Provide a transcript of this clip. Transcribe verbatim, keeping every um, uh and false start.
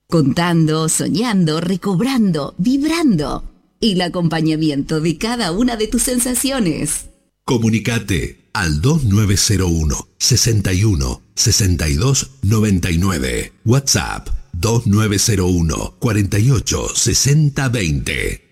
Contando, soñando, recobrando, vibrando. Y el acompañamiento de cada una de tus sensaciones. Comunicate al dos nueve cero uno, sesenta y uno, sesenta y dos, noventa y nueve. WhatsApp dos nueve cero uno, cuarenta y ocho, sesenta, veinte.